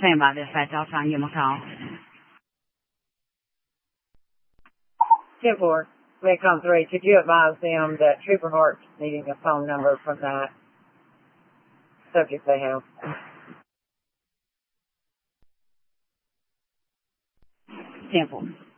Standby dispatch. I'll try and give them a call. 10-4, Medcom 3, could you advise them that Trooper Hart's needing a phone number from that subject they have? 10-4.